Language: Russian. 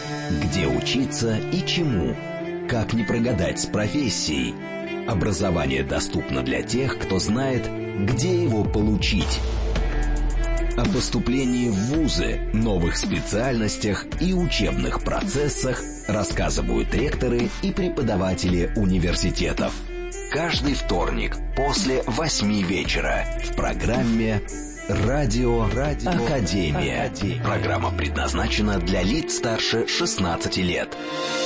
Где учиться и чему? Как не прогадать с профессией? Образование доступно для тех, кто знает, где его получить. О поступлении в вузы, новых специальностях и учебных процессах рассказывают ректоры и преподаватели университетов. Каждый вторник после 8 вечера в программе «Радио Академия». Программа предназначена для лиц старше 16 лет.